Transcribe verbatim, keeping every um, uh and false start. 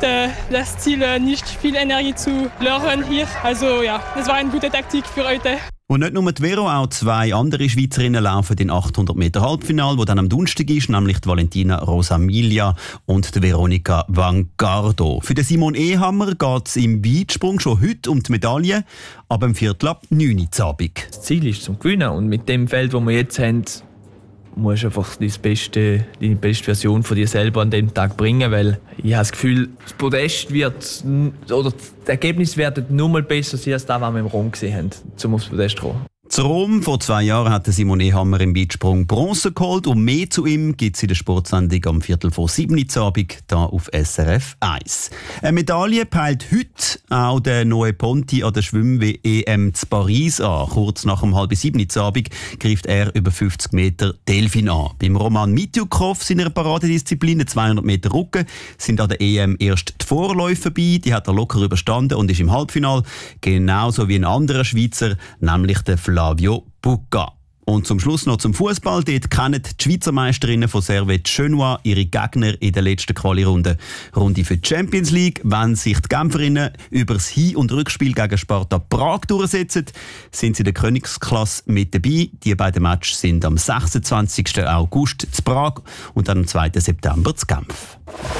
äh, das Ziel, äh, nicht viel Energie zu verlieren hier. Also ja, das war eine gute Taktik für heute. Und nicht nur die Vero, auch zwei andere Schweizerinnen laufen den achthundert Meter Halbfinale, wo dann am Donnerstag ist, nämlich die Valentina Rosamilia und die Veronika Vangardo. Für den Simon Ehammer geht es im Weitsprung schon heute um die Medaille, aber im Viertel ab neun Uhr Abend. Das Ziel ist zum Gewinnen und mit dem Feld, das wir jetzt haben, musst du einfach die beste, die beste Version von dir selber an dem Tag bringen, weil ich habe das Gefühl, das Podest wird, oder das Ergebnis wird nur mal besser sein als das, was wir im Rom gesehen haben, um aufs Podest zu kommen. Zu Rom vor zwei Jahren hat Simon Ehammer im Weitsprung Bronze geholt und mehr zu ihm gibt es in der Sportsendung am Viertel vor sieben Uhr Abend hier auf S R F eins. Eine Medaille peilt heute auch der Noe Ponti an der Schwimm-W M zu Paris an. Kurz nach um halb sieben Uhr Abend greift er über fünfzig Meter Delfin an. Beim Roman Mitjukow seiner Paradedisziplin, zweihundert Meter Rücken, sind an der E M erst die Vorläufe vorbei. Die hat er locker überstanden und ist im Halbfinale. Genauso wie ein anderer Schweizer, nämlich der Flavio Bucca. Und zum Schluss noch zum Fußball. Dort kennen die Schweizer Meisterinnen von Servette Genua ihre Gegner in der letzten Quali-Runde. Runde für die Champions League. Wenn sich die Genferinnen über das Hin- und Rückspiel gegen Sparta Prag durchsetzen, sind sie in der Königsklasse mit dabei. Die beiden Matches sind am sechsundzwanzigsten August zu Prag und dann am zweiten September zu Genf.